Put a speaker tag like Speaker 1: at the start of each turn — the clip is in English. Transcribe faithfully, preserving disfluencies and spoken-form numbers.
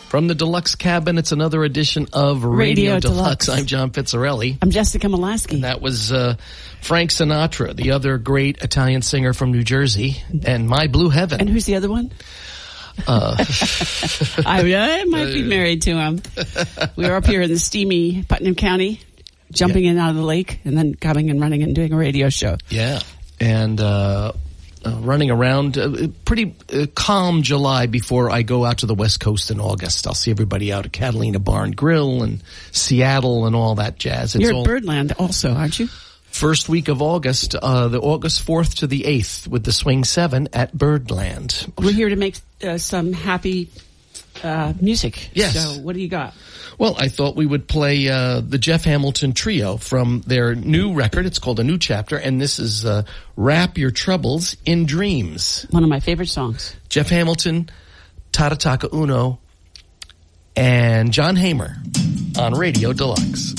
Speaker 1: From the Deluxe Cabin, it's another edition of Radio,
Speaker 2: Radio
Speaker 1: Deluxe.
Speaker 2: Deluxe.
Speaker 1: I'm John Pizzarelli.
Speaker 2: I'm Jessica Molaski.
Speaker 1: And that was uh, Frank Sinatra, the other great Italian singer from New Jersey, and My Blue Heaven.
Speaker 2: And who's the other one?
Speaker 1: Uh,
Speaker 2: I, I might be married to him. We were up here in the steamy Putnam County, jumping yeah. in and out of the lake, and then coming and running and doing a radio show.
Speaker 1: Yeah. And uh, uh, running around, uh, pretty uh, calm July before I go out to the West Coast in August. I'll see everybody out at Catalina Barn Grill and Seattle and all that jazz. It's
Speaker 2: You're
Speaker 1: all
Speaker 2: at Birdland also, aren't you?
Speaker 1: First week of August, uh, the August fourth to the eighth with the Swing seven at Birdland.
Speaker 2: We're here to make uh, some happy uh, music.
Speaker 1: Yes.
Speaker 2: So what do you got?
Speaker 1: Well, I thought we would play uh, the Jeff Hamilton Trio from their new record. It's called A New Chapter, and this is uh, Wrap Your Troubles in Dreams.
Speaker 2: One of my favorite songs.
Speaker 1: Jeff Hamilton, Tarataka Uno, and John Hamer on Radio Deluxe.